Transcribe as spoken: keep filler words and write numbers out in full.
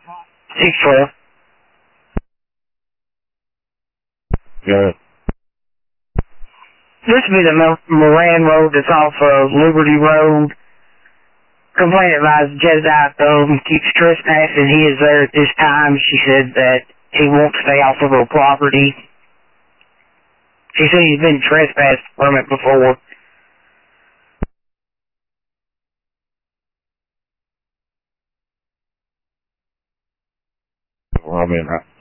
six twelve. Good. This would be the Mo- Moran Road that's off of Liberty Road. Complaint advised Jedediah Thome keeps trespassing. He is there at this time. She said that he won't stay off of her property. She said he's been trespassed from it before. Well, I mean, I,